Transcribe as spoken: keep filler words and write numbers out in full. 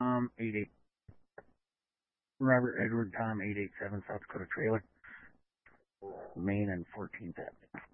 Um, eight eight Robert Edward Tom eight eight seven South Dakota trailer, Main and fourteenth Avenue.